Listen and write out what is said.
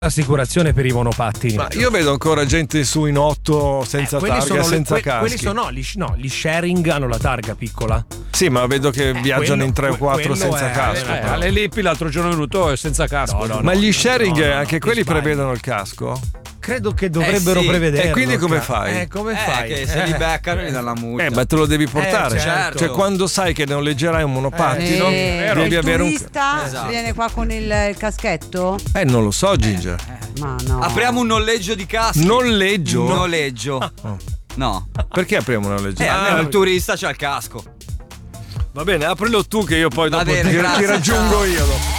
l'assicurazione per i monopattini. Ma io vedo ancora gente su in 8 senza targa, senza caschi. Gli sharing hanno la targa piccola. Sì, ma vedo che viaggiano in 3 o 4 senza casco. Alle Lippi l'altro giorno è venuto senza casco. Ma gli sharing anche quelli prevedono il casco? Credo che dovrebbero prevederlo. E quindi come fai? Come fai? Che se li beccano gli danno la multa. Ma te lo devi portare. Certo. Cioè, quando sai che noleggerai un monopattino, devi avere un. Il turista viene qua con il caschetto? Non lo so, Ginger. Ma no. Apriamo un noleggio di caschi. Noleggio? Noleggio. No. Perché apriamo un noleggio? Almeno il turista c'ha il casco. Va bene, aprilo tu che io poi dopo bene, ti grazie, raggiungo ciao. io dopo.